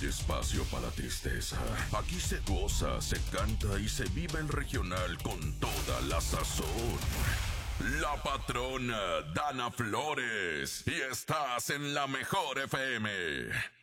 espacio para tristeza. Aquí se goza, se canta y se vive el regional con toda la sazón. La patrona Dana Flores, y estás en la mejor FM.